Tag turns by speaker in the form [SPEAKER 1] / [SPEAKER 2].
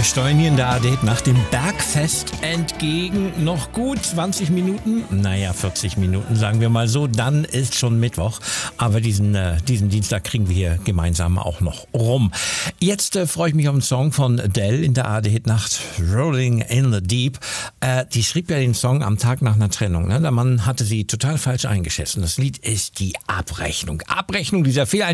[SPEAKER 1] steuern hier in der ARD nach dem Bergfest entgegen. Noch gut 20 Minuten, naja 40 Minuten sagen wir mal so, dann ist schon Mittwoch. Aber diesen Dienstag kriegen wir hier gemeinsam auch noch rum. Jetzt freue ich mich auf einen Song von Adele in der ARD-Nacht, Rolling in the Deep. Die schrieb ja den Song am Tag nach einer Trennung. Ne? Der Mann hatte sie total falsch eingeschätzt. Das Lied ist die Abrechnung. Abrechnung dieser Fehleinschätzung